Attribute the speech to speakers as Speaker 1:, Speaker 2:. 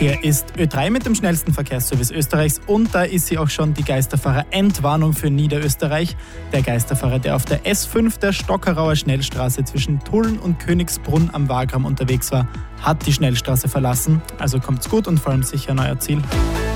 Speaker 1: Hier ist Ö3 mit dem schnellsten Verkehrsservice Österreichs und da ist sie auch schon, die Geisterfahrer-Entwarnung für Niederösterreich. Der Geisterfahrer, der auf der S5 der Stockerauer Schnellstraße zwischen Tulln und Königsbrunn am Wagram unterwegs war, hat die Schnellstraße verlassen. Also kommt's gut und vor allem sicher an euer Ziel.